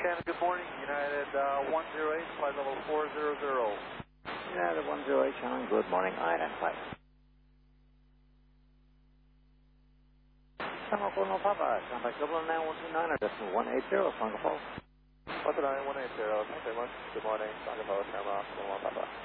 Shannon, good morning. United 108, flight level 400. United 108, Shannon, good morning. Identify. Tango no Papa, contact Dublin 9129 or decimal 180, Tango Falls. 109, 180, thank you very much. Good morning, Tango Falls, Shamrock, 1 Papa.